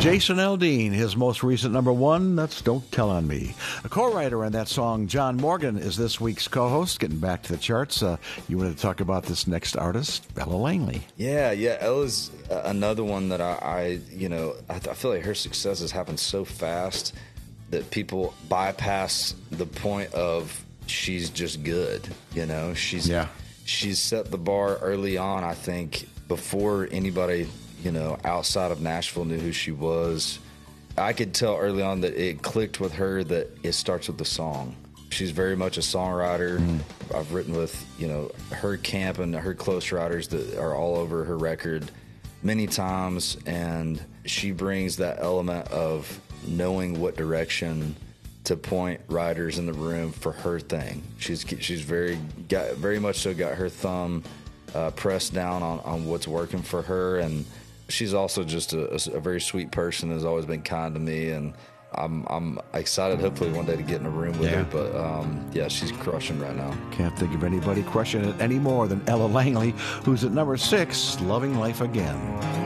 Jason Aldean, his most recent number one, that's Don't Tell on Me. A co-writer on that song, John Morgan, is this week's co-host. Getting back to the charts, you wanted to talk about this next artist, Ella Langley. Yeah, Ella's another one that I feel like her success has happened so fast that people bypass the point of she's just good. She's set the bar early on, I think, before anybody outside of Nashville knew who she was. I could tell early on that it clicked with her that it starts with the song. She's very much a songwriter. I've written with, her camp and her close writers that are all over her record many times, and she brings that element of knowing what direction to point writers in the room for her thing. She's very much so got her thumb pressed down on what's working for her, and she's also just a very sweet person, has always been kind to me, and I'm excited hopefully one day to get in a room with her, but she's crushing right now. Can't think of anybody crushing it any more than Ella Langley, who's at number 6, Loving Life Again.